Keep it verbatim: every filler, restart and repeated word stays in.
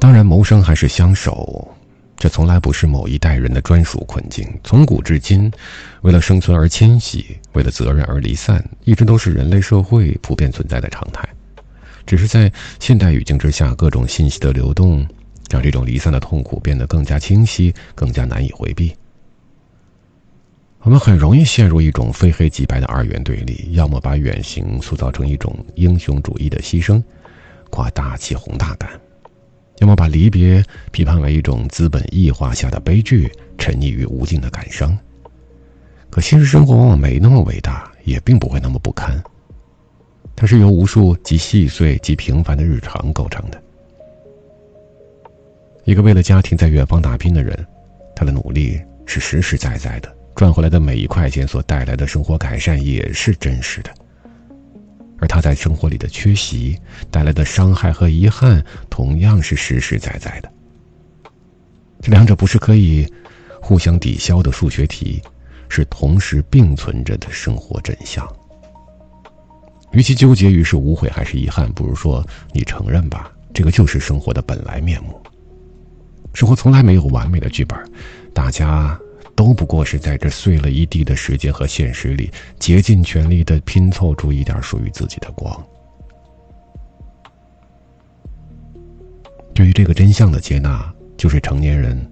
当然，谋生还是相守，这从来不是某一代人的专属困境。从古至今，为了生存而迁徙，为了责任而离散，一直都是人类社会普遍存在的常态。只是在现代语境之下，各种信息的流动让这种离散的痛苦变得更加清晰，更加难以回避。我们很容易陷入一种非黑即白的二元对立，要么把远行塑造成一种英雄主义的牺牲，夸大其宏大感，要么把离别批判为一种资本异化下的悲剧，沉溺于无尽的感伤。可现实生活往往没那么伟大，也并不会那么不堪，它是由无数极细碎极平凡的日常构成的。一个为了家庭在远方打拼的人，他的努力是实实在在的，赚回来的每一块钱所带来的生活改善也是真实的，而他在生活里的缺席带来的伤害和遗憾同样是实实在在的。这两者不是可以互相抵消的数学题，是同时并存着的生活真相。与其纠结于是无悔还是遗憾，不如说你承认吧，这个就是生活的本来面目。生活从来没有完美的剧本，大家都不过是在这碎了一地的时间和现实里，竭尽全力地拼凑出一点属于自己的光。对于这个真相的接纳，就是成年人